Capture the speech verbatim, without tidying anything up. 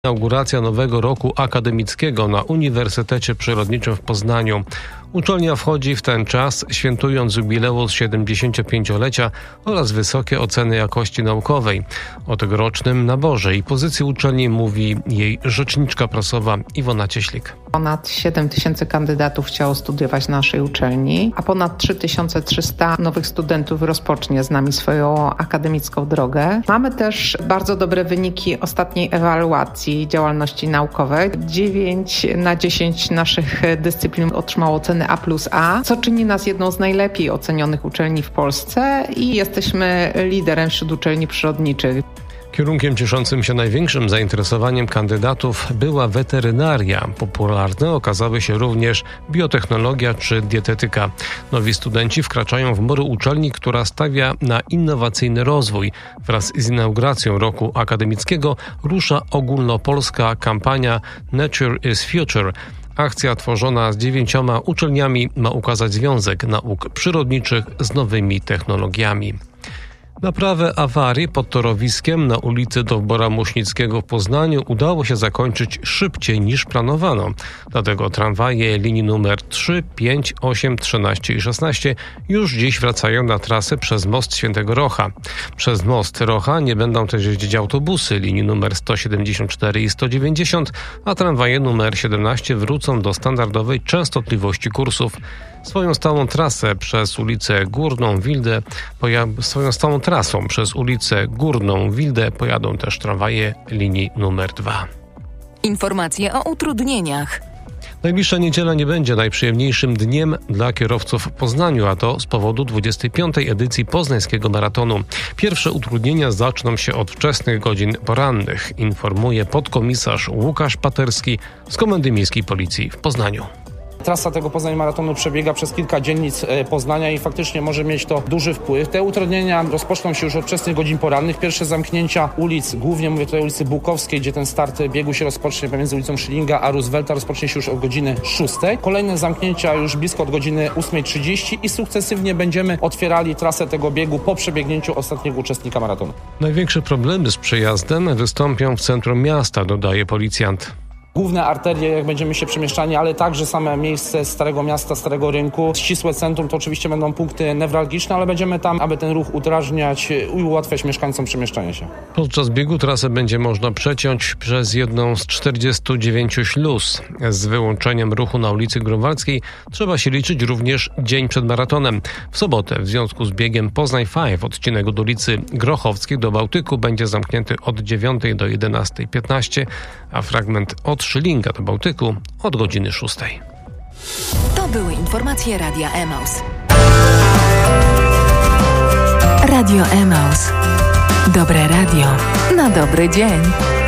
Inauguracja nowego roku akademickiego na Uniwersytecie Przyrodniczym w Poznaniu. Uczelnia wchodzi w ten czas, świętując jubileusz siedemdziesięciopięciolecia oraz wysokie oceny jakości naukowej. O tegorocznym naborze i pozycji uczelni mówi jej rzeczniczka prasowa Iwona Cieślik. Ponad siedem tysięcy kandydatów chciało studiować na naszej uczelni, a ponad trzy tysiące trzysta nowych studentów rozpocznie z nami swoją akademicką drogę. Mamy też bardzo dobre wyniki ostatniej ewaluacji działalności naukowej. dziewięć na dziesięć naszych dyscyplin otrzymało cenę A plus A, co czyni nas jedną z najlepiej ocenionych uczelni w Polsce i jesteśmy liderem wśród uczelni przyrodniczych. Kierunkiem cieszącym się największym zainteresowaniem kandydatów była weterynaria. Popularne okazały się również biotechnologia czy dietetyka. Nowi studenci wkraczają w mury uczelni, która stawia na innowacyjny rozwój. Wraz z inauguracją roku akademickiego rusza ogólnopolska kampania Nature is Future. Akcja tworzona z dziewięcioma uczelniami ma ukazać związek nauk przyrodniczych z nowymi technologiami. Naprawę awarii pod torowiskiem na ulicy Dowbora Muśnickiego w Poznaniu udało się zakończyć szybciej niż planowano. Dlatego tramwaje linii numer trzy, pięć, osiem, trzynaście i szesnaście już dziś wracają na trasę przez most Świętego Rocha. Przez most Rocha nie będą też jeździć autobusy linii numer sto siedemdziesiąt cztery i sto dziewięćdziesiąt, a tramwaje numer siedemnaście wrócą do standardowej częstotliwości kursów. Swoją stałą trasę przez ulicę Górną Wildę poja- swoją stałą trasą przez ulicę Górną Wildę pojadą też tramwaje linii numer dwa. Informacje o utrudnieniach. Najbliższa niedziela nie będzie najprzyjemniejszym dniem dla kierowców w Poznaniu, a to z powodu dwudziestej piątej edycji Poznańskiego Maratonu. Pierwsze utrudnienia zaczną się od wczesnych godzin porannych, informuje podkomisarz Łukasz Paterski z Komendy Miejskiej Policji w Poznaniu. Trasa tego Poznań Maratonu przebiega przez kilka dzielnic Poznania i faktycznie może mieć to duży wpływ. Te utrudnienia rozpoczną się już od wczesnych godzin porannych. Pierwsze zamknięcia ulic, głównie mówię tutaj o ulicy Bułkowskiej, gdzie ten start biegu się rozpocznie pomiędzy ulicą Schillinga a Roosevelta, rozpocznie się już od godziny szóstej. Kolejne zamknięcia już blisko od godziny ósmej trzydzieści i sukcesywnie będziemy otwierali trasę tego biegu po przebiegnięciu ostatniego uczestnika maratonu. Największe problemy z przejazdem wystąpią w centrum miasta, dodaje policjant. Główne arterie, jak będziemy się przemieszczali, ale także same miejsce Starego Miasta, Starego Rynku. Ścisłe centrum to oczywiście będą punkty newralgiczne, ale będziemy tam, aby ten ruch udrażniać i ułatwiać mieszkańcom przemieszczanie się. Podczas biegu trasę będzie można przeciąć przez jedną z czterdziestu dziewięciu śluz. Z wyłączeniem ruchu na ulicy Grunwaldzkiej trzeba się liczyć również dzień przed maratonem. W sobotę w związku z biegiem Poznań pięć odcinek od ulicy Grochowskiej do Bałtyku będzie zamknięty od dziewiątej do jedenastej piętnaście, a fragment od Schillinga do Bałtyku od godziny szóstej. To były informacje Radia Emaus. Radio Emaus. Dobre radio na dobry dzień.